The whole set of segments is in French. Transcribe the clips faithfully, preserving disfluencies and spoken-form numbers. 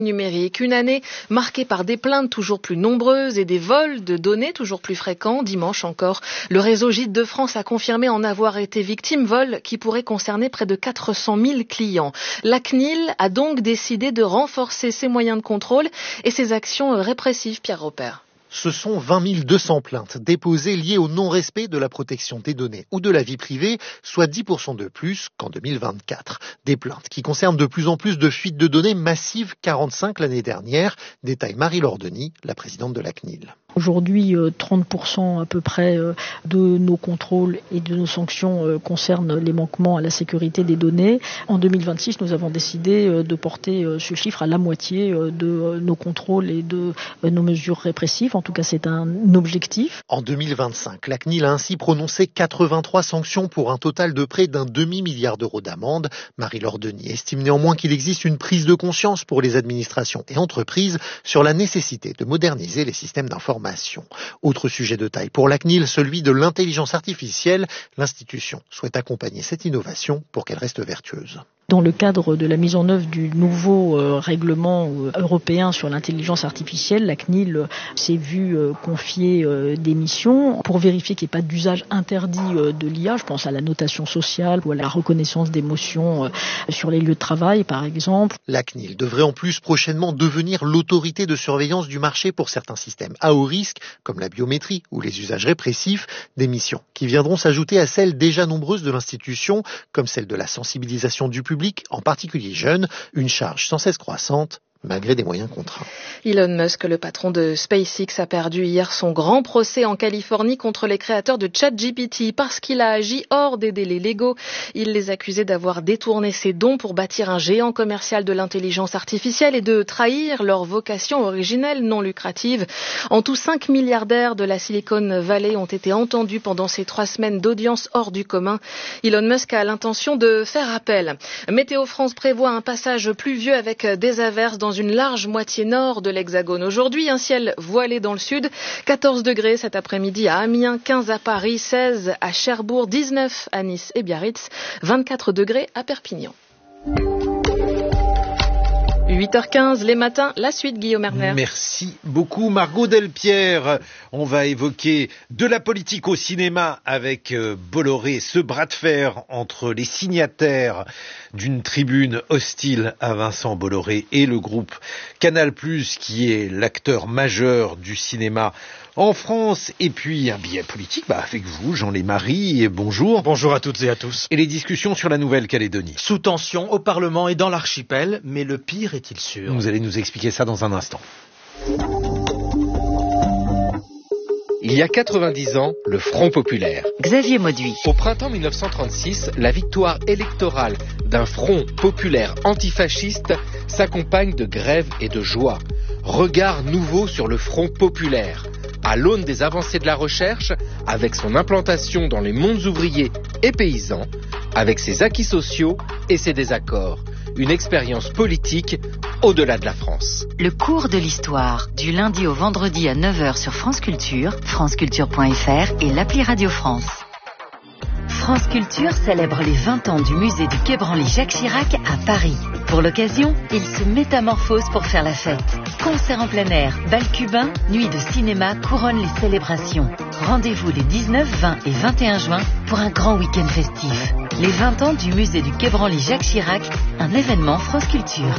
numérique. Une année marquée par des plaintes toujours plus nombreuses et des vols de données toujours plus fréquents. Dimanche encore, le réseau Gîtes de France a confirmé en avoir été victime, vol qui pourrait concerner près de quatre cent mille clients. La C N I L a donc décidé de renforcer ses moyens de contrôle et ses actions répressives. Pierre Robert. Ce sont vingt mille deux cents plaintes déposées liées au non-respect de la protection des données ou de la vie privée, soit dix pour cent de plus qu'en deux mille vingt-quatre. Des plaintes qui concernent de plus en plus de fuites de données massives, quarante-cinq l'année dernière, détaille Marie-Laure Denis, la présidente de la C N I L. Aujourd'hui, trente pour cent à peu près de nos contrôles et de nos sanctions concernent les manquements à la sécurité des données. En deux mille vingt-six, nous avons décidé de porter ce chiffre à la moitié de nos contrôles et de nos mesures répressives. En tout cas, c'est un objectif. En deux mille vingt-cinq, la C N I L a ainsi prononcé quatre-vingt-trois sanctions pour un total de près d'un demi-milliard d'euros d'amende. Marie-Laure Denis estime néanmoins qu'il existe une prise de conscience pour les administrations et entreprises sur la nécessité de moderniser les systèmes d'information. Autre sujet de taille pour la C N I L, celui de l'intelligence artificielle. L'institution souhaite accompagner cette innovation pour qu'elle reste vertueuse. Dans le cadre de la mise en œuvre du nouveau euh, règlement euh, européen sur l'intelligence artificielle, la C N I L euh, s'est vue euh, confier euh, des missions pour vérifier qu'il n'y ait pas d'usage interdit euh, de l'I A. Je pense à la notation sociale ou à la reconnaissance d'émotions euh, sur les lieux de travail, par exemple. La C N I L devrait en plus prochainement devenir l'autorité de surveillance du marché pour certains systèmes à haut risque, comme la biométrie ou les usages répressifs, des missions qui viendront s'ajouter à celles déjà nombreuses de l'institution, comme celle de la sensibilisation du public, en particulier jeunes, une charge sans cesse croissante, malgré des moyens contraints. Elon Musk, le patron de SpaceX, a perdu hier son grand procès en Californie contre les créateurs de ChatGPT parce qu'il a agi hors des délais légaux. Il les accusait d'avoir détourné ses dons pour bâtir un géant commercial de l'intelligence artificielle et de trahir leur vocation originelle non lucrative. En tout, cinq milliardaires de la Silicon Valley ont été entendus pendant ces trois semaines d'audience hors du commun. Elon Musk a l'intention de faire appel. Météo France prévoit un passage pluvieux avec des averses dans une large moitié nord de l'Hexagone. Aujourd'hui, un ciel voilé dans le sud, quatorze degrés cet après-midi à Amiens, quinze à Paris, seize à Cherbourg, dix-neuf à Nice et Biarritz, vingt-quatre degrés à Perpignan. huit heures quinze, les matins, la suite, Guillaume Erner. Merci beaucoup, Margot Delpierre. On va évoquer de la politique au cinéma avec euh, Bolloré, ce bras de fer entre les signataires d'une tribune hostile à Vincent Bolloré et le groupe Canal plus, qui est l'acteur majeur du cinéma en France. Et puis un billet politique bah, avec vous, Jean Lémarie. Bonjour. Bonjour à toutes et à tous. Et les discussions sur la Nouvelle-Calédonie. Sous tension au Parlement et dans l'archipel, mais le pire est-il sûr? Vous allez nous expliquer ça dans un instant. Il y a quatre-vingt-dix ans, le Front populaire. Xavier Mauduit. Au printemps mille neuf cent trente-six, la victoire électorale d'un Front populaire antifasciste s'accompagne de grèves et de joie. Regard nouveau sur le Front populaire. À l'aune des avancées de la recherche, avec son implantation dans les mondes ouvriers et paysans, avec ses acquis sociaux et ses désaccords. Une expérience politique au-delà de la France. Le cours de l'histoire, du lundi au vendredi à neuf heures sur France Culture, franceculture point f r et l'appli Radio France. France Culture célèbre les vingt ans du musée du Quai Branly Jacques Chirac à Paris. Pour l'occasion, il se métamorphose pour faire la fête. Concerts en plein air, bal cubain, nuit de cinéma couronnent les célébrations. Rendez-vous les dix-neuf, vingt et vingt et un juin pour un grand week-end festif. Les vingt ans du musée du Quai Branly Jacques Chirac, un événement France Culture.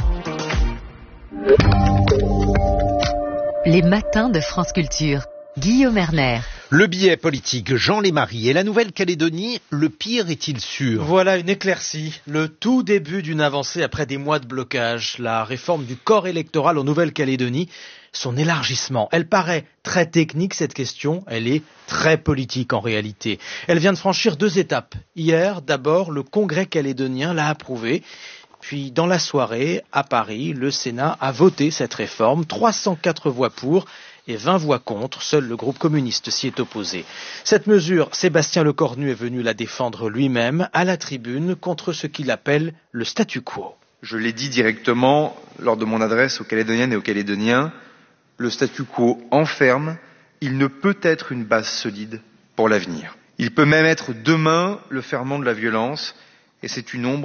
Les matins de France Culture. Guillaume Erner. Le billet politique, Jean Lémarie. Et la Nouvelle-Calédonie, le pire est-il sûr? Voilà une éclaircie, le tout début d'une avancée après des mois de blocage. La réforme du corps électoral en Nouvelle-Calédonie, son élargissement. Elle paraît très technique cette question, elle est très politique en réalité. Elle vient de franchir deux étapes. Hier, d'abord, le Congrès calédonien l'a approuvé. Puis, dans la soirée, à Paris, le Sénat a voté cette réforme, trois cent quatre voix pour et vingt voix contre. Seul le groupe communiste s'y est opposé. Cette mesure, Sébastien Lecornu est venu la défendre lui-même à la tribune contre ce qu'il appelle le statu quo. Je l'ai dit directement lors de mon adresse aux Calédoniennes et aux Calédoniens, le statu quo enferme, il ne peut être une base solide pour l'avenir. Il peut même être demain le ferment de la violence et c'est une ombre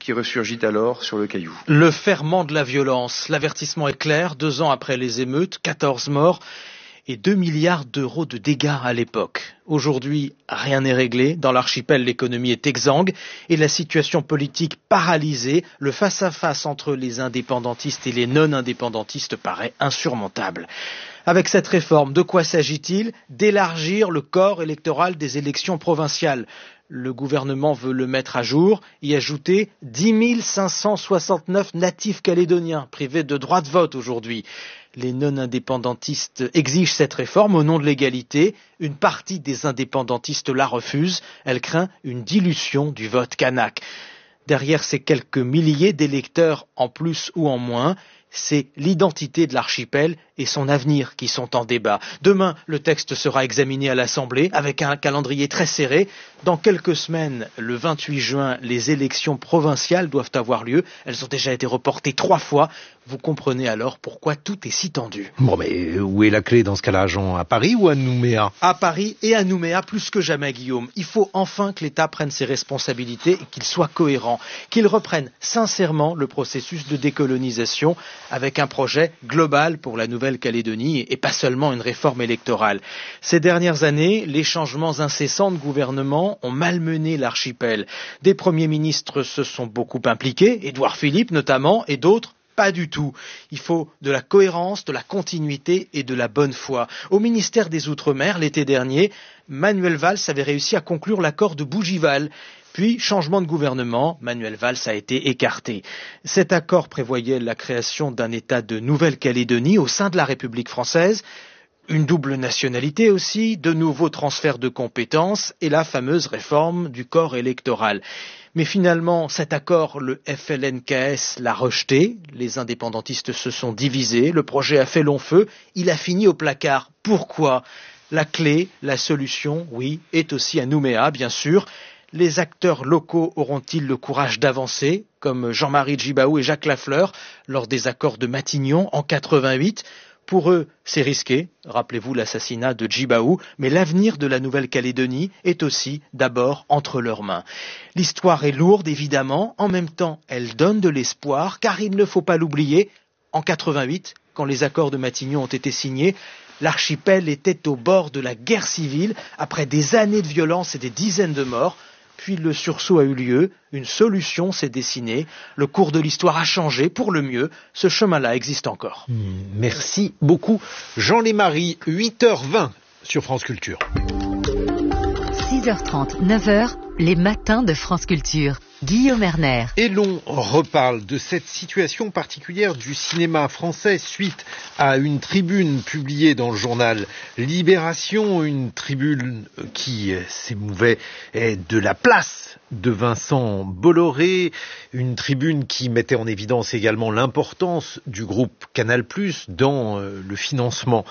qui ressurgit alors sur le caillou. Le ferment de la violence. L'avertissement est clair. Deux ans après les émeutes, quatorze morts et deux milliards d'euros de dégâts à l'époque. Aujourd'hui, rien n'est réglé. Dans l'archipel, l'économie est exsangue et la situation politique paralysée. Le face-à-face entre les indépendantistes et les non-indépendantistes paraît insurmontable. Avec cette réforme, de quoi s'agit-il ? D'élargir le corps électoral des élections provinciales. Le gouvernement veut le mettre à jour, y ajouter dix mille cinq cent soixante-neuf natifs calédoniens privés de droit de vote aujourd'hui. Les non-indépendantistes exigent cette réforme au nom de l'égalité. Une partie des indépendantistes la refuse. Elle craint une dilution du vote kanak. Derrière ces quelques milliers d'électeurs en plus ou en moins, c'est l'identité de l'archipel et son avenir qui sont en débat. Demain, le texte sera examiné à l'Assemblée avec un calendrier très serré. Dans quelques semaines, le vingt-huit juin, les élections provinciales doivent avoir lieu. Elles ont déjà été reportées trois fois. Vous comprenez alors pourquoi tout est si tendu. Bon, mais où est la clé dans ce cas-là, Jean ? À Paris ou à Nouméa ? À Paris et à Nouméa, plus que jamais, Guillaume. Il faut enfin que l'État prenne ses responsabilités et qu'il soit cohérent, qu'il reprenne sincèrement le processus de décolonisation avec un projet global pour la Nouvelle-Calédonie et pas seulement une réforme électorale. Ces dernières années, les changements incessants de gouvernement ont malmené l'archipel. Des premiers ministres se sont beaucoup impliqués, Édouard Philippe notamment, et d'autres pas du tout. Il faut de la cohérence, de la continuité et de la bonne foi. Au ministère des Outre-mer, l'été dernier, Manuel Valls avait réussi à conclure l'accord de Bougival. Puis, changement de gouvernement, Manuel Valls a été écarté. Cet accord prévoyait la création d'un État de Nouvelle-Calédonie au sein de la République française, une double nationalité aussi, de nouveaux transferts de compétences et la fameuse réforme du corps électoral. Mais finalement, cet accord, le F L N K S l'a rejeté, les indépendantistes se sont divisés, le projet a fait long feu, il a fini au placard. Pourquoi ? La clé, la solution, oui, est aussi à Nouméa, bien sûr. Les acteurs locaux auront-ils le courage d'avancer, comme Jean-Marie Djibaou et Jacques Lafleur, lors des accords de Matignon en quatre-vingt-huit ? Pour eux, c'est risqué, rappelez-vous l'assassinat de Djibaou, mais l'avenir de la Nouvelle-Calédonie est aussi d'abord entre leurs mains. L'histoire est lourde, évidemment, en même temps, elle donne de l'espoir, car il ne faut pas l'oublier, en quatre-vingt-huit, quand les accords de Matignon ont été signés, l'archipel était au bord de la guerre civile, après des années de violence et des dizaines de morts. Puis le sursaut a eu lieu, une solution s'est dessinée, le cours de l'histoire a changé pour le mieux, ce chemin-là existe encore. Merci beaucoup. Jean Lémarie, huit heures vingt sur France Culture. six heures trente, neuf heures, les matins de France Culture. Guillaume Erner. Et l'on reparle de cette situation particulière du cinéma français suite à une tribune publiée dans le journal Libération, une tribune qui s'émouvait de la place de Vincent Bolloré, une tribune qui mettait en évidence également l'importance du groupe Canal plus, dans le financement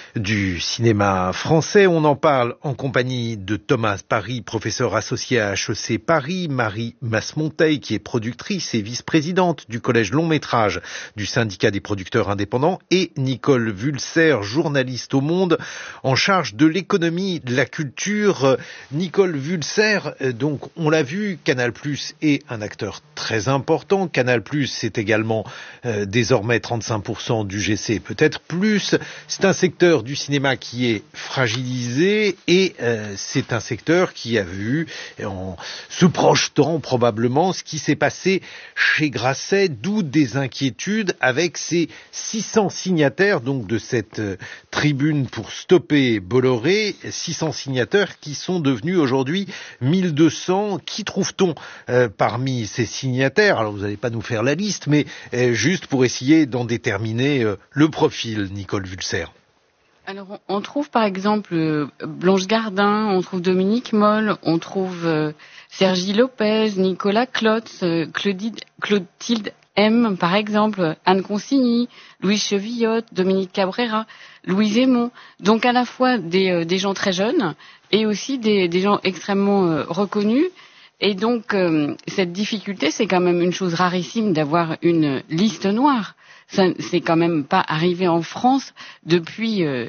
du cinéma français. On en parle en compagnie de Thomas Paris, professeur associé à H E C Paris, Marie Masmonteil, qui est productrice et vice-présidente du collège long métrage du syndicat des producteurs indépendants, et Nicole Vulser, journaliste au Monde, en charge de l'économie, de la culture. Nicole Vulser, donc on l'a vu, Canal plus est un acteur très important. Canal plus, c'est également euh, désormais trente-cinq pour cent du G C, peut-être plus. C'est un secteur du cinéma qui est fragilisé et euh, c'est un secteur qui a vu, en se projetant probablement, ce qui s'est passé chez Grasset, d'où des inquiétudes avec ces six cents signataires donc de cette euh, tribune pour stopper Bolloré, six cents signataires qui sont devenus aujourd'hui mille deux cents. Qui trouve-t-on euh, parmi ces signataires ? Alors vous n'allez pas nous faire la liste, mais euh, juste pour essayer d'en déterminer euh, le profil, Nicole Vulser. Alors, on trouve par exemple Blanche Gardin, on trouve Dominique Moll, on trouve euh, Sergi Lopez, Nicolas Klotz, euh, Claudine, Clotilde M, par exemple, Anne Consigny, Louise Chevillotte, Dominique Cabrera, Louise Aymon. Donc à la fois des, euh, des gens très jeunes et aussi des, des gens extrêmement euh, reconnus. Et donc, euh, cette difficulté, c'est quand même une chose rarissime d'avoir une liste noire. Ça, c'est quand même pas arrivé en France depuis euh,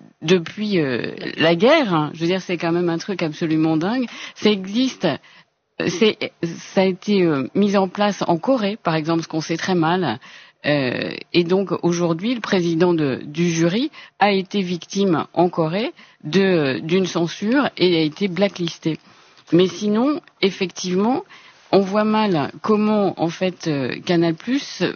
depuis euh, la guerre. Hein. Je veux dire, c'est quand même un truc absolument dingue. Ça existe c'est, ça a été euh, mis en place en Corée, par exemple, ce qu'on sait très mal. Euh, et donc aujourd'hui, le président de, du jury a été victime en Corée de, d'une censure et a été blacklisté. Mais sinon, effectivement, on voit mal comment en fait euh, Canal+ euh,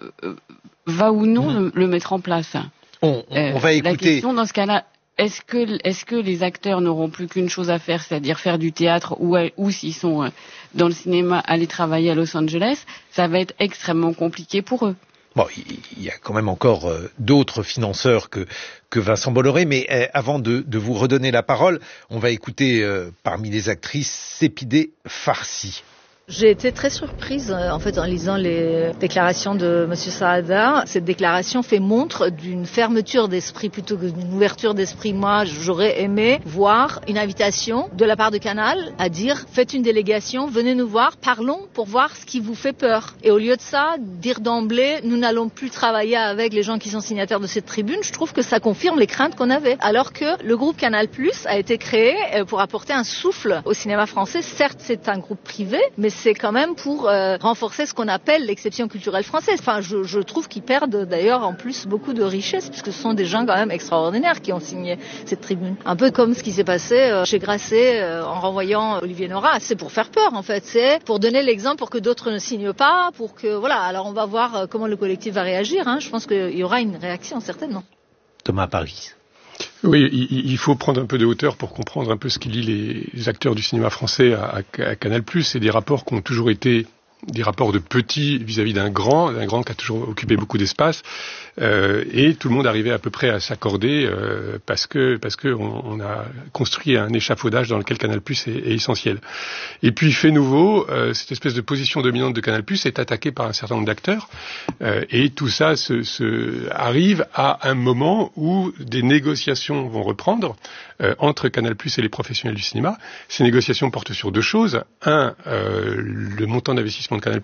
va ou non mmh. le, le mettre en place. On, on, on va écouter. La question dans ce cas-là. Est-ce que, est-ce que les acteurs n'auront plus qu'une chose à faire, c'est-à-dire faire du théâtre, ou, ou s'ils sont dans le cinéma, aller travailler à Los Angeles, ça va être extrêmement compliqué pour eux. Bon, il y a quand même encore euh, d'autres financeurs que, que Vincent Bolloré, mais euh, avant de, de vous redonner la parole, on va écouter euh, parmi les actrices Sépidé Farsi. J'ai été très surprise en fait en lisant les déclarations de Monsieur Saada. Cette déclaration fait montre d'une fermeture d'esprit plutôt que d'une ouverture d'esprit. Moi, j'aurais aimé voir une invitation de la part de Canal à dire faites une délégation, venez nous voir, parlons pour voir ce qui vous fait peur. Et au lieu de ça, dire d'emblée nous n'allons plus travailler avec les gens qui sont signataires de cette tribune, je trouve que ça confirme les craintes qu'on avait. Alors que le groupe Canal+ a été créé pour apporter un souffle au cinéma français. Certes, c'est un groupe privé, mais c'est quand même pour euh, renforcer ce qu'on appelle l'exception culturelle française. Enfin, je, je trouve qu'ils perdent d'ailleurs en plus beaucoup de richesse, puisque ce sont des gens quand même extraordinaires qui ont signé cette tribune. Un peu comme ce qui s'est passé euh, chez Grasset euh, en renvoyant Olivier Nora. C'est pour faire peur en fait, c'est pour donner l'exemple pour que d'autres ne signent pas, pour que voilà. Alors on va voir euh, comment le collectif va réagir. Hein. Je pense qu'il y aura une réaction certainement. Thomas Parvis. Oui, il faut prendre un peu de hauteur pour comprendre un peu ce qui lie les acteurs du cinéma français à, à Canal+. C'est des rapports qui ont toujours été des rapports de petits vis-à-vis d'un grand, d'un grand qui a toujours occupé beaucoup d'espace, euh, et tout le monde arrivait à peu près à s'accorder euh, parce que parce que on, on a construit un échafaudage dans lequel Canal+ est, est essentiel. Et puis fait nouveau, euh, cette espèce de position dominante de Canal+ est attaquée par un certain nombre d'acteurs, euh, et tout ça se, se arrive à un moment où des négociations vont reprendre euh, entre Canal+ et les professionnels du cinéma. Ces négociations portent sur deux choses. Un, euh, le montant d'investissement de Canal+,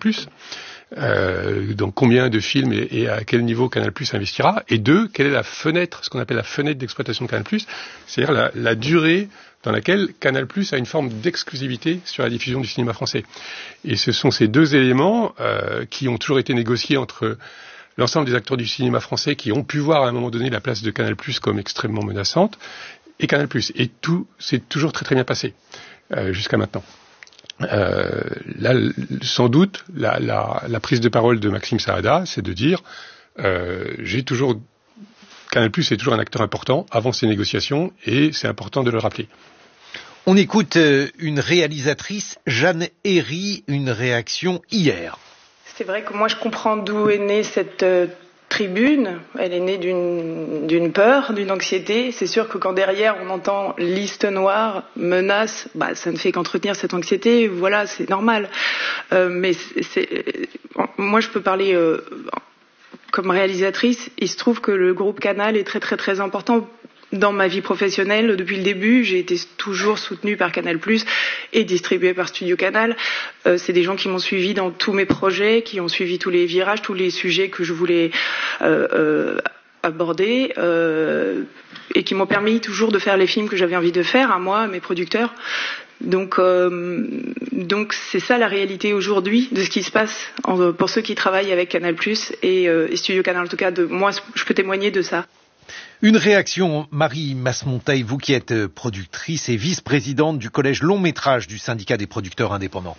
euh, donc combien de films et, et à quel niveau Canal+ investira, et deux, quelle est la fenêtre, ce qu'on appelle la fenêtre d'exploitation de Canal+, c'est-à-dire la, la durée dans laquelle Canal+ a une forme d'exclusivité sur la diffusion du cinéma français. Et ce sont ces deux éléments euh, qui ont toujours été négociés entre l'ensemble des acteurs du cinéma français qui ont pu voir à un moment donné la place de Canal+ comme extrêmement menaçante, et Canal+. Et tout s'est toujours très très bien passé euh, jusqu'à maintenant. Euh, là, sans doute, la, la, la prise de parole de Maxime Saada, c'est de dire euh, j'ai toujours Canal+ est toujours un acteur important avant ces négociations et c'est important de le rappeler. On écoute euh, une réalisatrice, Jeanne Herry, une réaction hier. C'est vrai que moi je comprends d'où est née cette euh, tribune. Elle est née d'une, d'une peur, d'une anxiété. C'est sûr que quand derrière on entend liste noire, menace, bah, ça ne fait qu'entretenir cette anxiété. Voilà, c'est normal. Euh, mais c'est, c'est, moi je peux parler euh, comme réalisatrice. Il se trouve que le groupe Canal est très très très important dans ma vie professionnelle. Depuis le début, j'ai été toujours soutenue par Canal+ et distribuée par Studio Canal. Euh, c'est des gens qui m'ont suivie dans tous mes projets, qui ont suivi tous les virages, tous les sujets que je voulais euh, euh, aborder, euh, et qui m'ont permis toujours de faire les films que j'avais envie de faire, à moi, à mes producteurs. Donc, euh, donc c'est ça la réalité aujourd'hui de ce qui se passe en, pour ceux qui travaillent avec Canal+ et, euh, et Studio Canal. En tout cas, de, moi, je peux témoigner de ça. Une réaction, Marie Masmonteil, vous qui êtes productrice et vice-présidente du collège long métrage du syndicat des producteurs indépendants.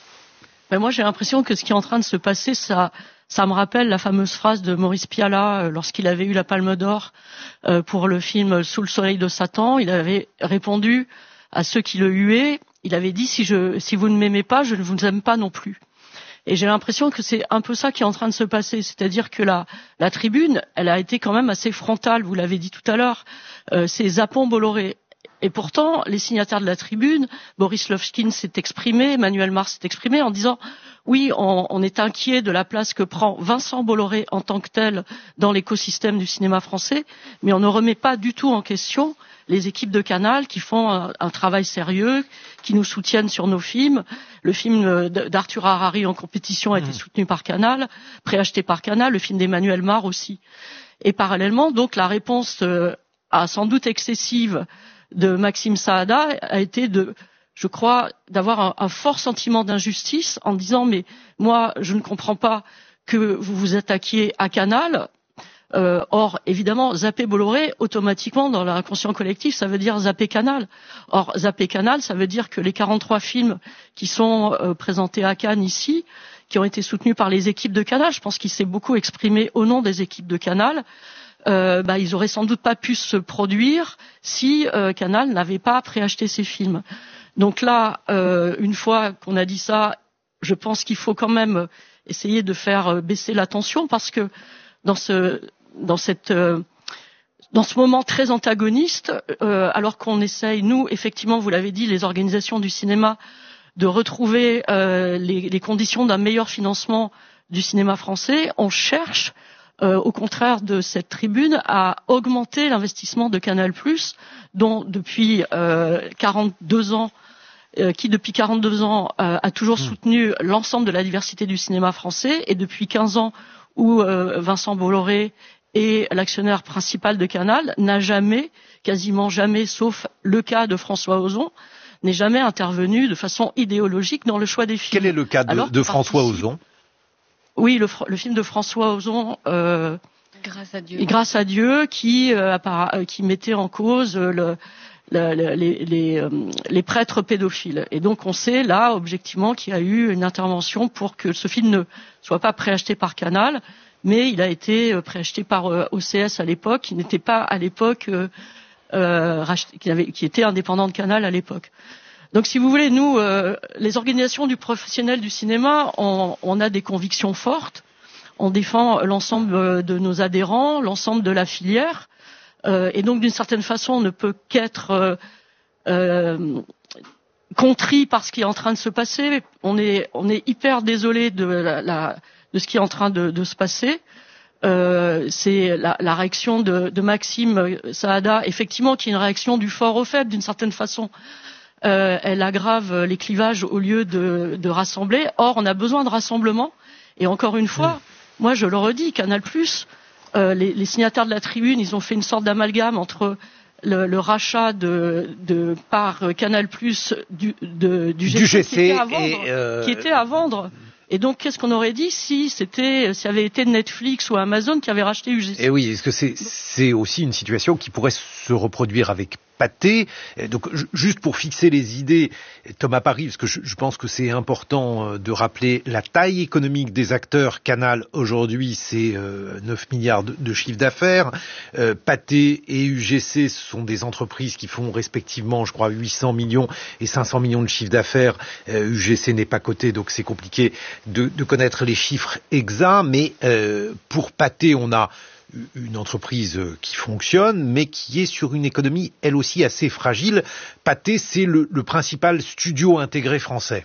Ben moi j'ai l'impression que ce qui est en train de se passer, ça, ça me rappelle la fameuse phrase de Maurice Pialat euh, lorsqu'il avait eu la Palme d'Or euh, pour le film Sous le soleil de Satan. Il avait répondu à ceux qui le huaient, il avait dit si, je, si vous ne m'aimez pas, je ne vous aime pas non plus. Et j'ai l'impression que c'est un peu ça qui est en train de se passer, c'est-à-dire que la, la tribune, elle a été quand même assez frontale, vous l'avez dit tout à l'heure, euh, c'est Zapon Bolloré. Et pourtant, les signataires de la tribune, Boris Lovchkin s'est exprimé, Emmanuel Mars s'est exprimé en disant oui, on, on est inquiet de la place que prend Vincent Bolloré en tant que tel dans l'écosystème du cinéma français, mais on ne remet pas du tout en question les équipes de Canal qui font un, un travail sérieux, qui nous soutiennent sur nos films. Le film d'Arthur Harari en compétition a été soutenu par Canal, préacheté par Canal, le film d'Emmanuel Mars aussi. Et parallèlement, donc, la réponse euh, à sans doute excessive de Maxime Saada a été de je crois, d'avoir un, un fort sentiment d'injustice en disant mais moi je ne comprends pas que vous vous attaquiez à Canal. Euh, or, évidemment, zapper Bolloré, automatiquement, dans l'inconscient collectif, ça veut dire zapper Canal. Or, zapper Canal, ça veut dire que les quarante-trois films qui sont euh, présentés à Cannes ici, qui ont été soutenus par les équipes de Canal, je pense qu'il s'est beaucoup exprimé au nom des équipes de Canal, euh, bah, ils auraient sans doute pas pu se produire si euh, Canal n'avait pas préacheté ces films. Donc là, euh, une fois qu'on a dit ça, je pense qu'il faut quand même essayer de faire baisser la tension parce que dans ce dans cette euh, dans ce moment très antagoniste, euh, alors qu'on essaye, nous, effectivement, vous l'avez dit, les organisations du cinéma, de retrouver euh, les, les conditions d'un meilleur financement du cinéma français, on cherche, euh, au contraire de cette tribune, à augmenter l'investissement de Canal+, dont depuis euh, quarante-deux ans, euh, qui depuis quarante-deux ans euh, a toujours soutenu l'ensemble de la diversité du cinéma français, et depuis quinze ans où euh, Vincent Bolloré et l'actionnaire principal de Canal n'a jamais, quasiment jamais, sauf le cas de François Ozon, n'est jamais intervenu de façon idéologique dans le choix des films. Quel est le cas de, de François Ozon ? Oui, le, le film de François Ozon, euh, Grâce à Dieu, Grâce à Dieu, qui, euh, appara- qui mettait en cause le, le, le, les, les, euh, les prêtres pédophiles. Et donc on sait là, objectivement, qu'il y a eu une intervention pour que ce film ne soit pas préacheté par Canal, mais il a été préacheté par euh, O C S à l'époque, qui n'était pas à l'époque, euh, euh, racheté, qui, avait, qui était indépendant de Canal à l'époque. Donc si vous voulez, nous, euh, les organisations du professionnel du cinéma, on, on a des convictions fortes, on défend l'ensemble de nos adhérents, l'ensemble de la filière, euh, et donc d'une certaine façon, on ne peut qu'être euh, euh, contrit par ce qui est en train de se passer. On est, on est hyper désolé de la, la de ce qui est en train de, de se passer. Euh, c'est la, la réaction de, de Maxime Saada, effectivement, qui est une réaction du fort au faible, d'une certaine façon. Euh, elle aggrave les clivages au lieu de, de rassembler. Or, on a besoin de rassemblement. Et encore une fois, mmh. moi je le redis, Canal+, euh, les, les signataires de la tribune, ils ont fait une sorte d'amalgame entre le, le rachat de, de par Canal+ du, de, du, du G C, G C, qui était à vendre. Et euh... Qui était à vendre. Et donc, qu'est-ce qu'on aurait dit si c'était, si avait été Netflix ou Amazon qui avait racheté U G C ? Et oui, est-ce que c'est, c'est aussi une situation qui pourrait se reproduire avec Pathé ? Donc, juste pour fixer les idées, Thomas Paris, parce que je, je pense que c'est important de rappeler la taille économique des acteurs. Canal, aujourd'hui, c'est euh, neuf milliards de, de chiffre d'affaires. Euh, Pathé et U G C sont des entreprises qui font respectivement, je crois, huit cents millions et cinq cents millions de chiffre d'affaires. Euh, U G C n'est pas coté, donc c'est compliqué de, de connaître les chiffres exacts. Mais euh, pour Pathé, on a une entreprise qui fonctionne, mais qui est sur une économie, elle aussi, assez fragile. Pathé, c'est le, le principal studio intégré français.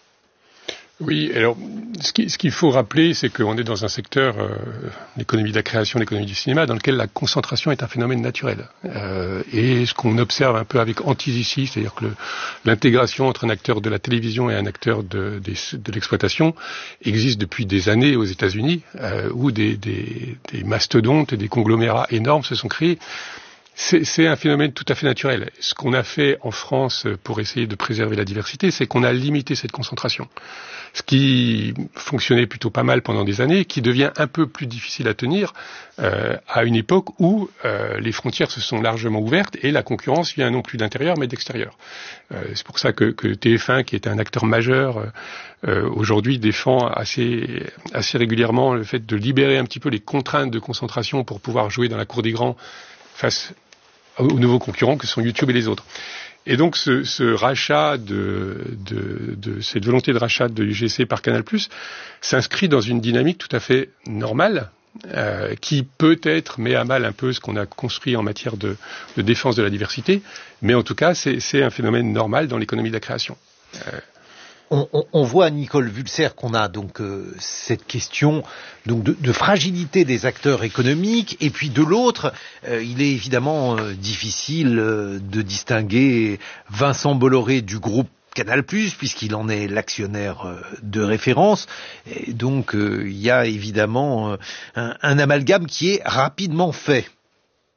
Oui, alors ce, qui, ce qu'il faut rappeler, c'est qu'on est dans un secteur, euh, l'économie de la création, l'économie du cinéma, dans lequel la concentration est un phénomène naturel. Euh, et ce qu'on observe un peu avec antizécie, c'est-à-dire que le, l'intégration entre un acteur de la télévision et un acteur de, de, de l'exploitation existe depuis des années aux États-Unis, euh, où des, des, des mastodontes et des conglomérats énormes se sont créés. C'est, c'est un phénomène tout à fait naturel. Ce qu'on a fait en France pour essayer de préserver la diversité, c'est qu'on a limité cette concentration. Ce qui fonctionnait plutôt pas mal pendant des années, qui devient un peu plus difficile à tenir euh, à une époque où euh, les frontières se sont largement ouvertes et la concurrence vient non plus d'intérieur mais d'extérieur. Euh, c'est pour ça que, que T F un, qui est un acteur majeur, euh, aujourd'hui défend assez, assez régulièrement le fait de libérer un petit peu les contraintes de concentration pour pouvoir jouer dans la cour des grands face aux nouveaux concurrents que sont YouTube et les autres. Et donc ce, ce rachat de, de, de cette volonté de rachat de U G C par Canal+, s'inscrit dans une dynamique tout à fait normale, euh, qui peut-être met à mal un peu ce qu'on a construit en matière de, de défense de la diversité, mais en tout cas c'est, c'est un phénomène normal dans l'économie de la création. Euh, On, on, on voit, Nicole Vulser, qu'on a donc euh, cette question donc de, de fragilité des acteurs économiques, et puis de l'autre, euh, il est évidemment euh, difficile euh, de distinguer Vincent Bolloré du groupe Canal+, puisqu'il en est l'actionnaire euh, de référence, et donc euh, il y a évidemment euh, un, un amalgame qui est rapidement fait.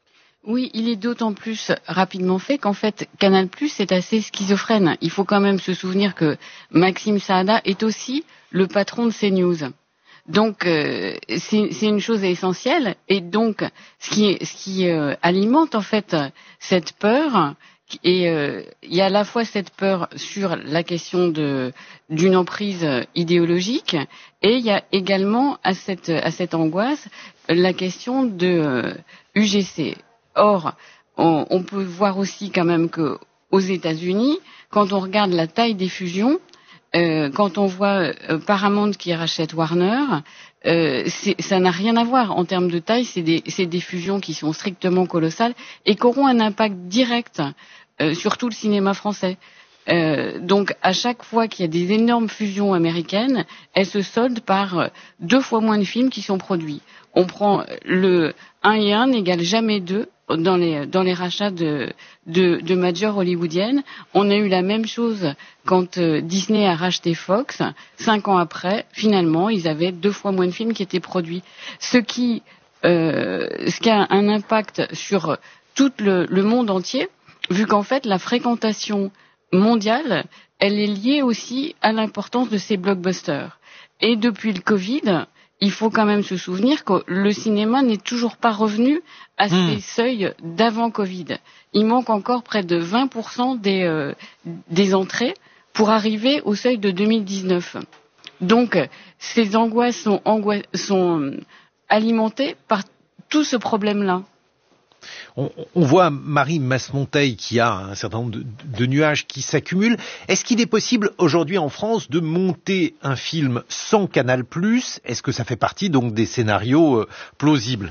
Oui, il est d'autant plus rapidement fait qu'en fait, Canal+ est assez schizophrène. Il faut quand même se souvenir que Maxime Saada est aussi le patron de CNews. Donc, euh, c'est, c'est une chose essentielle. Et donc, ce qui, ce qui euh, alimente en fait cette peur, et euh, il y a à la fois cette peur sur la question de, d'une emprise idéologique, et il y a également à cette, à cette angoisse la question de euh, U G C. Or, on, on peut voir aussi quand même que aux États-Unis, quand on regarde la taille des fusions, euh, quand on voit euh, Paramount qui rachète Warner, euh, c'est, ça n'a rien à voir en termes de taille. C'est des, c'est des fusions qui sont strictement colossales et qui auront un impact direct euh, sur tout le cinéma français. Euh, donc, à chaque fois qu'il y a des énormes fusions américaines, elles se soldent par euh, deux fois moins de films qui sont produits. On prend le un et un n'égale jamais deux. Dans les, dans les rachats de, de, de majors hollywoodiennes. On a eu la même chose quand euh, Disney a racheté Fox. Cinq ans après, finalement, ils avaient deux fois moins de films qui étaient produits. Ce qui, euh, ce qui a un impact sur tout le, le monde entier, vu qu'en fait, la fréquentation mondiale, elle est liée aussi à l'importance de ces blockbusters. Et depuis le Covid, il faut quand même se souvenir que le cinéma n'est toujours pas revenu à ces mmh. seuils d'avant Covid. Il manque encore près de vingt pour cent des, euh, des entrées pour arriver au seuil de deux mille dix-neuf. Donc, ces angoisses sont, angoisses, sont alimentées par tout ce problème-là. On, on voit Marie Masmonteil qui a un certain nombre de, de nuages qui s'accumulent. Est-ce qu'il est possible aujourd'hui en France de monter un film sans Canal+? Est-ce que ça fait partie donc des scénarios euh, plausibles?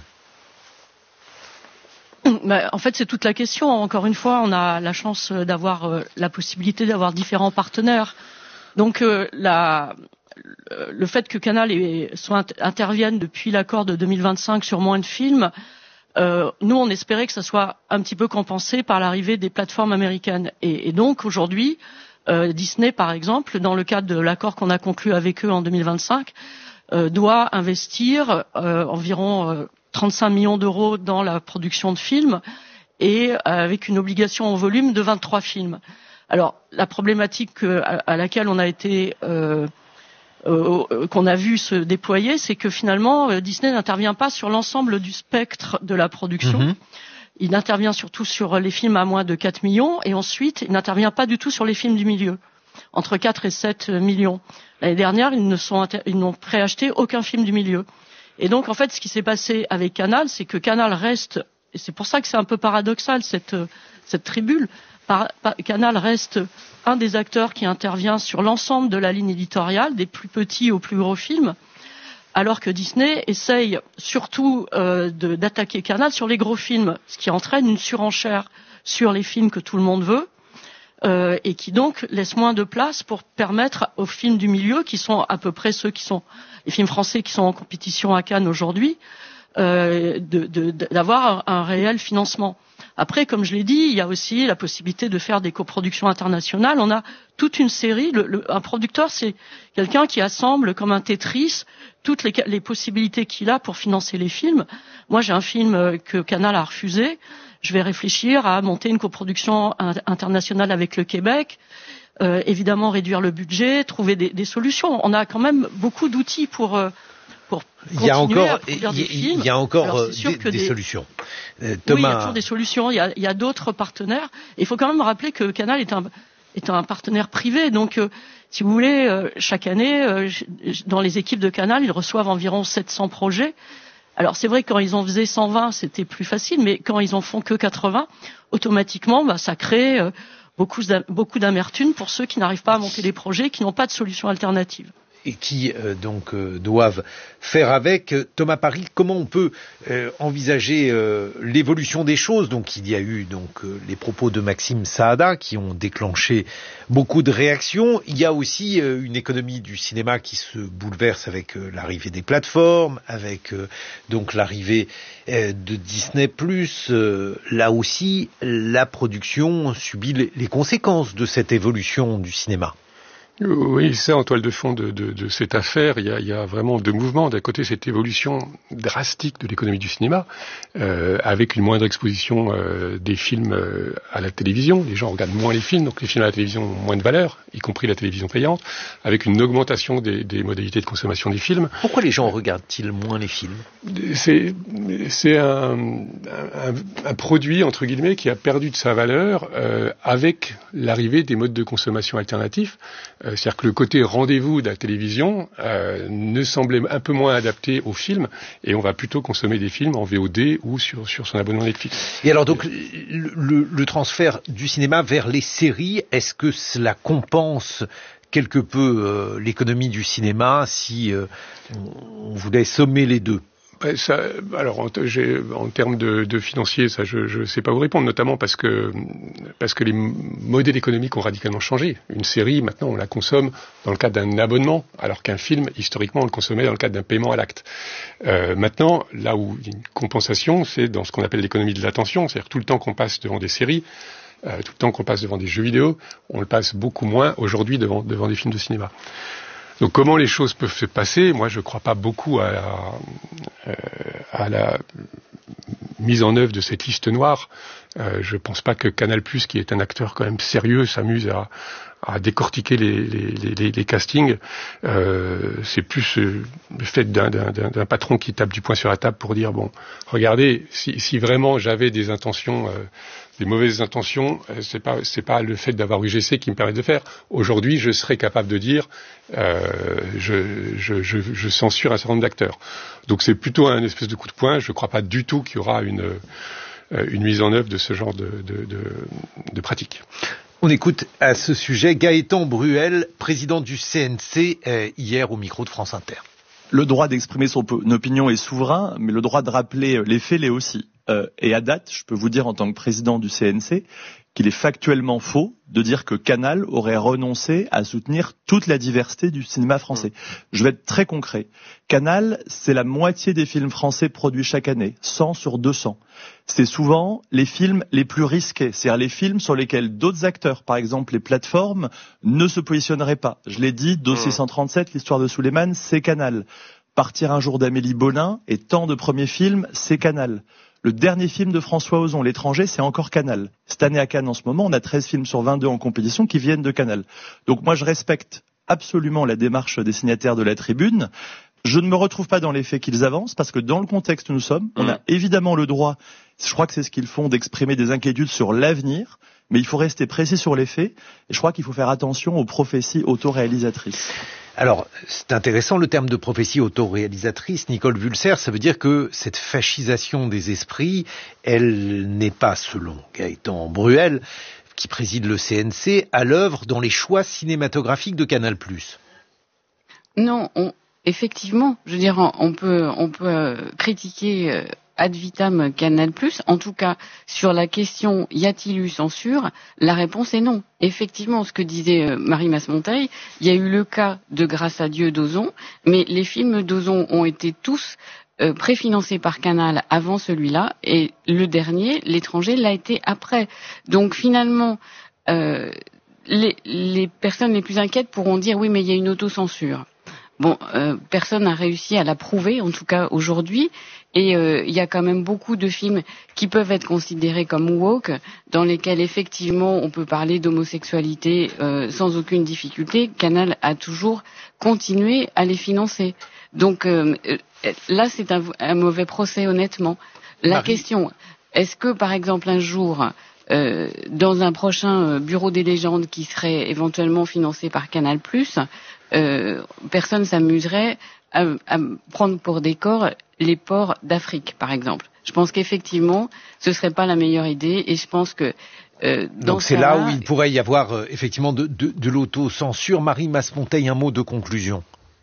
Bah, en fait, c'est toute la question. Encore une fois, on a la chance d'avoir euh, la possibilité d'avoir différents partenaires. Donc, euh, la, le fait que Canal et, soit, intervienne depuis l'accord de deux mille vingt-cinq sur moins de films, Euh, nous, on espérait que ça soit un petit peu compensé par l'arrivée des plateformes américaines. Et, et donc, aujourd'hui, euh, Disney, par exemple, dans le cadre de l'accord qu'on a conclu avec eux en deux mille vingt-cinq, euh, doit investir euh, environ euh, trente-cinq millions d'euros dans la production de films et euh, avec une obligation en volume de vingt-trois films. Alors, la problématique euh, à, à laquelle on a été... Euh, Euh, qu'on a vu se déployer, c'est que finalement euh, Disney n'intervient pas sur l'ensemble du spectre de la production. Mmh. Il intervient surtout sur les films à moins de quatre millions et ensuite il n'intervient pas du tout sur les films du milieu, entre quatre et sept millions. L'année dernière, ils ne sont inter- ils n'ont préacheté aucun film du milieu. Et donc en fait, ce qui s'est passé avec Canal, c'est que Canal reste, et c'est pour ça que c'est un peu paradoxal cette cette tribune. Par, par, Canal reste un des acteurs qui intervient sur l'ensemble de la ligne éditoriale, des plus petits aux plus gros films, alors que Disney essaye surtout euh, de, d'attaquer Canal sur les gros films, ce qui entraîne une surenchère sur les films que tout le monde veut, euh, et qui donc laisse moins de place pour permettre aux films du milieu, qui sont à peu près ceux qui sont les films français qui sont en compétition à Cannes aujourd'hui, euh, de, de, d'avoir un, un réel financement. Après, comme je l'ai dit, il y a aussi la possibilité de faire des coproductions internationales. On a toute une série. Le, le, un producteur, c'est quelqu'un qui assemble comme un Tetris toutes les, les possibilités qu'il a pour financer les films. Moi, j'ai un film que Canal a refusé. Je vais réfléchir à monter une coproduction internationale avec le Québec. Euh, évidemment, réduire le budget, trouver des, des solutions. On a quand même beaucoup d'outils pour... Euh, Pour il y a encore, il y, y a encore Alors, des, des, des solutions. Euh, Thomas... Oui, il y a toujours des solutions. Il y a, il y a d'autres partenaires. Il faut quand même rappeler que Canal est un, est un partenaire privé. Donc, euh, si vous voulez, euh, chaque année, euh, dans les équipes de Canal, ils reçoivent environ sept cents projets. Alors, c'est vrai que quand ils en faisaient cent vingt, c'était plus facile, mais quand ils en font que quatre-vingts, automatiquement, bah, ça crée euh, beaucoup, beaucoup d'amertume pour ceux qui n'arrivent pas à monter les projets, qui n'ont pas de solution alternative. Et qui euh, donc euh, doivent faire avec. Thomas Paris, comment on peut euh, envisager euh, l'évolution des choses? Donc il y a eu donc euh, les propos de Maxime Saada qui ont déclenché beaucoup de réactions. Il y a aussi euh, une économie du cinéma qui se bouleverse avec euh, l'arrivée des plateformes, avec euh, donc l'arrivée euh, de Disney+. Euh, là aussi, la production subit les, les conséquences de cette évolution du cinéma. Oui, ça, en toile de fond de, de, de cette affaire, il y, a, il y a vraiment deux mouvements. D'un côté, cette évolution drastique de l'économie du cinéma, euh, avec une moindre exposition euh, des films euh, à la télévision. Les gens regardent moins les films, donc les films à la télévision ont moins de valeur, y compris la télévision payante, avec une augmentation des, des modalités de consommation des films. Pourquoi les gens regardent-ils moins les films ? C'est, c'est un, un, un produit, entre guillemets, qui a perdu de sa valeur euh, avec l'arrivée des modes de consommation alternatifs. Euh, c'est-à-dire que le côté rendez-vous de la télévision euh, ne semblait un peu moins adapté aux films, et on va plutôt consommer des films en V O D ou sur, sur son abonnement Netflix. Et alors donc le, le, le transfert du cinéma vers les séries, est-ce que cela compense quelque peu euh, l'économie du cinéma si euh, on voulait sommer les deux ? Ben ça, alors en, j'ai, en termes de, de financier, ça je ne sais pas vous répondre, notamment parce que parce que les modèles économiques ont radicalement changé. Une série, maintenant, on la consomme dans le cadre d'un abonnement, alors qu'un film, historiquement, on le consommait dans le cadre d'un paiement à l'acte. Euh, maintenant, là où il y a une compensation, c'est dans ce qu'on appelle l'économie de l'attention, c'est-à-dire tout le temps qu'on passe devant des séries, euh, tout le temps qu'on passe devant des jeux vidéo, on le passe beaucoup moins aujourd'hui devant, devant des films de cinéma. Donc comment les choses peuvent se passer ? Moi, je ne crois pas beaucoup à la, euh, à la mise en œuvre de cette liste noire. Euh, je ne pense pas que Canal+, qui est un acteur quand même sérieux, s'amuse à, à décortiquer les, les, les, les castings. Euh, c'est plus euh, le fait d'un, d'un, d'un patron qui tape du poing sur la table pour dire, bon, regardez, si, si vraiment j'avais des intentions... Euh, des mauvaises intentions, c'est pas c'est pas le fait d'avoir U G C qui me permet de faire. Aujourd'hui, je serais capable de dire, euh, je, je, je, je censure un certain nombre d'acteurs. Donc c'est plutôt un espèce de coup de poing. Je ne crois pas du tout qu'il y aura une une mise en œuvre de ce genre de de, de, de pratique. On écoute à ce sujet Gaëtan Bruel, président du C N C, euh, hier au micro de France Inter. Le droit d'exprimer son opinion est souverain, mais le droit de rappeler les faits l'est aussi. Euh, et à date, je peux vous dire en tant que président du C N C qu'il est factuellement faux de dire que Canal aurait renoncé à soutenir toute la diversité du cinéma français. Je vais être très concret. Canal, c'est la moitié des films français produits chaque année, cent sur deux cents. C'est souvent les films les plus risqués, c'est-à-dire les films sur lesquels d'autres acteurs, par exemple les plateformes, ne se positionneraient pas. Je l'ai dit, Dossier cent trente-sept, l'histoire de Souleymane, c'est Canal. Partir un jour d'Amélie Bollin et tant de premiers films, c'est Canal. Le dernier film de François Ozon, L'étranger, c'est encore Canal. Cette année à Cannes, en ce moment, on a treize films sur vingt-deux en compétition qui viennent de Canal. Donc moi, je respecte absolument la démarche des signataires de la tribune. Je ne me retrouve pas dans les faits qu'ils avancent, parce que dans le contexte où nous sommes, on a évidemment le droit, je crois que c'est ce qu'ils font, d'exprimer des inquiétudes sur l'avenir, mais il faut rester précis sur les faits, et je crois qu'il faut faire attention aux prophéties autoréalisatrices. Alors, c'est intéressant le terme de prophétie autoréalisatrice, Nicole Vulser, ça veut dire que cette fascisation des esprits, elle n'est pas, selon Gaëtan Bruel, qui préside le C N C, à l'œuvre dans les choix cinématographiques de Canal+. Non, on, effectivement, je veux dire, on peut, on peut euh, critiquer euh, ad vitam Canal+, en tout cas, sur la question y a-t-il eu censure, la réponse est non. Effectivement, ce que disait euh, Marie Masmonteil, il y a eu le cas de Grâce à Dieu d'Ozon, mais les films d'Ozon ont été tous euh, préfinancés par Canal avant celui-là, et le dernier, L'étranger, l'a été après. Donc finalement, euh, les, les personnes les plus inquiètes pourront dire oui, mais il y a une autocensure. Bon, euh, personne n'a réussi à la prouver, en tout cas aujourd'hui, et euh, il y a quand même beaucoup de films qui peuvent être considérés comme woke, dans lesquels effectivement on peut parler d'homosexualité euh, sans aucune difficulté. Canal a toujours continué à les financer. Donc euh, là, c'est un, un mauvais procès, honnêtement. La Marie. Question, est-ce que par exemple un jour, euh, dans un prochain Bureau des légendes qui serait éventuellement financé par Canal+, Euh, personne s'amuserait à, à prendre pour décor les ports d'Afrique, par exemple. Je pense qu'effectivement, ce serait pas la meilleure idée, et je pense que euh, dans donc c'est là, là où il pourrait y avoir euh, effectivement de, de, de l'autocensure. Marie Masmonteil, un mot de conclusion.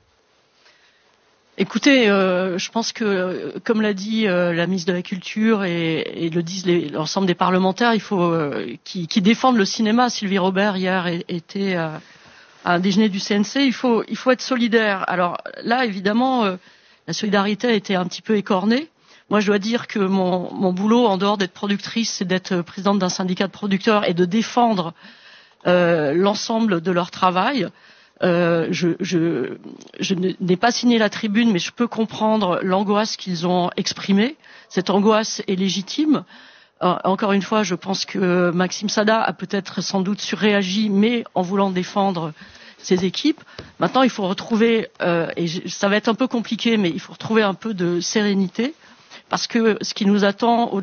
Écoutez, euh, je pense que, comme l'a dit euh, la ministre de la Culture et, et le disent les, l'ensemble des parlementaires, il faut euh, qui, qui défendent le cinéma. Sylvie Robert hier était euh, à un déjeuner du C N C, il faut, il faut être solidaire. Alors là, évidemment, euh, la solidarité a été un petit peu écornée. Moi, je dois dire que mon, mon boulot, en dehors d'être productrice, c'est d'être présidente d'un syndicat de producteurs et de défendre euh, l'ensemble de leur travail. Euh, je, je, je n'ai pas signé la tribune, mais je peux comprendre l'angoisse qu'ils ont exprimée. Cette angoisse est légitime. Euh, encore une fois, je pense que Maxime Sada a peut-être sans doute surréagi, mais en voulant défendre ses équipes. Maintenant, il faut retrouver, euh, et je, ça va être un peu compliqué, mais il faut retrouver un peu de sérénité, parce que ce qui nous attend au